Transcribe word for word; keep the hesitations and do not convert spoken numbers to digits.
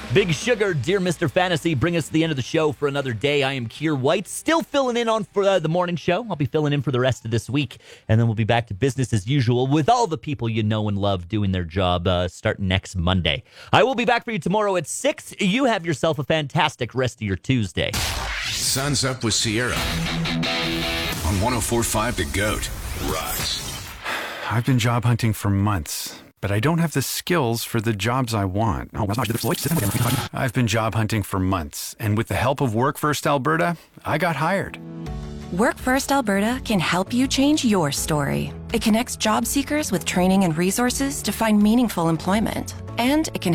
Big Sugar, Dear Mister Fantasy, bring us to the end of the show for another day. I am Keir White, still filling in on for uh, the morning show. I'll be filling in for the rest of this week, and then we'll be back to business as usual with all the people you know and love doing their job uh, starting next Monday. I will be back for you tomorrow at six. You have yourself a fantastic rest of your Tuesday. Sun's Up with Sierra on one oh four point five The Goat. Rocks. I've been job hunting for months, but I don't have the skills for the jobs I want. I've been job hunting for months, and with the help of Work First Alberta, I got hired. Work First Alberta can help you change your story. It connects job seekers with training and resources to find meaningful employment, and it can